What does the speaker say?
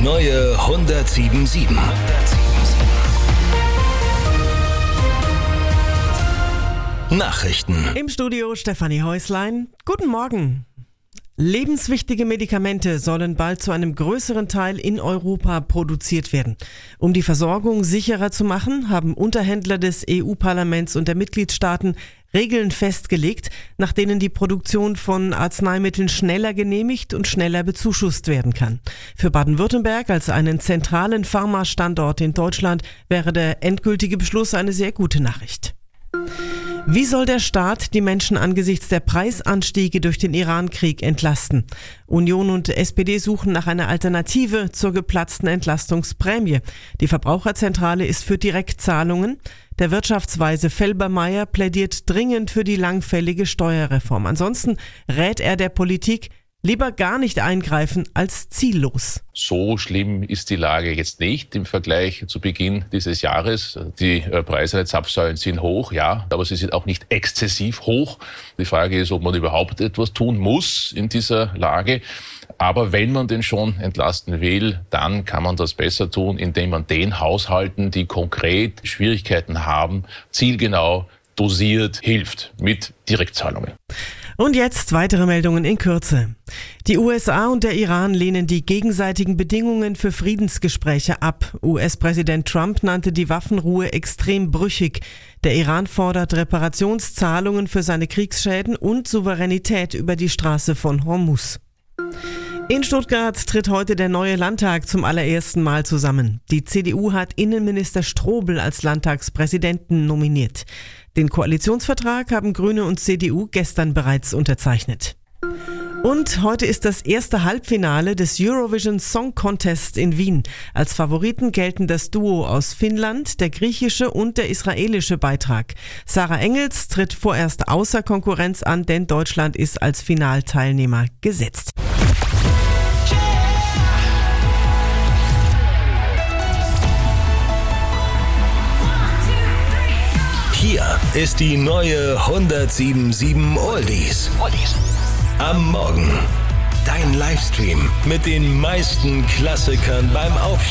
neue 107.7. Nachrichten. Im Studio Stefanie Häuslein. Guten Morgen. Lebenswichtige Medikamente sollen bald zu einem größeren Teil in Europa produziert werden. Um die Versorgung sicherer zu machen, haben Unterhändler des EU-Parlaments und der Mitgliedstaaten Regeln festgelegt, nach denen die Produktion von Arzneimitteln schneller genehmigt und schneller bezuschusst werden kann. Für Baden-Württemberg als einen zentralen Pharma-Standort in Deutschland wäre der endgültige Beschluss eine sehr gute Nachricht. Wie soll der Staat die Menschen angesichts der Preisanstiege durch den Iran-Krieg entlasten? Union und SPD suchen nach einer Alternative zur geplatzten Entlastungsprämie. Die Verbraucherzentrale ist für Direktzahlungen. Der Wirtschaftsweise Felbermayr plädiert dringend für die langfällige Steuerreform. Ansonsten rät er der Politik, lieber gar nicht eingreifen als ziellos. So schlimm ist die Lage jetzt nicht im Vergleich zu Beginn dieses Jahres. Die Preise der Zapfsäulen sind hoch, ja, aber sie sind auch nicht exzessiv hoch. Die Frage ist, ob man überhaupt etwas tun muss in dieser Lage. Aber wenn man den schon entlasten will, dann kann man das besser tun, indem man den Haushalten, die konkret Schwierigkeiten haben, zielgenau dosiert hilft mit Direktzahlungen. Und jetzt weitere Meldungen in Kürze. Die USA und der Iran lehnen die gegenseitigen Bedingungen für Friedensgespräche ab. US-Präsident Trump nannte die Waffenruhe extrem brüchig. Der Iran fordert Reparationszahlungen für seine Kriegsschäden und Souveränität über die Straße von Hormuz. In Stuttgart tritt heute der neue Landtag zum allerersten Mal zusammen. Die CDU hat Innenminister Strobel als Landtagspräsidenten nominiert. Den Koalitionsvertrag haben Grüne und CDU gestern bereits unterzeichnet. Und heute ist das erste Halbfinale des Eurovision Song Contest in Wien. Als Favoriten gelten das Duo aus Finnland, der griechische und der israelische Beitrag. Sarah Engels tritt vorerst außer Konkurrenz an, denn Deutschland ist als Finalteilnehmer gesetzt. Hier ist die neue 107.7 Oldies. Am Morgen. Dein Livestream mit den meisten Klassikern beim Aufstehen.